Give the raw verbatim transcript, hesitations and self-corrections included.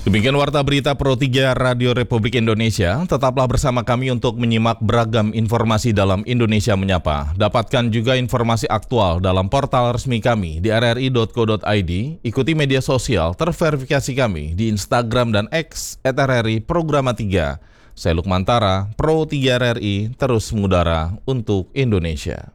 Demikian Warta Berita Pro tiga Radio Republik Indonesia. Tetaplah bersama kami untuk menyimak beragam informasi dalam Indonesia Menyapa. Dapatkan juga informasi aktual dalam portal resmi kami di r r i dot co dot i d. Ikuti media sosial terverifikasi kami di Instagram dan X et r r i Programa tiga. Saya Lukman Tara, Pro tiga R R I, terus mengudara untuk Indonesia.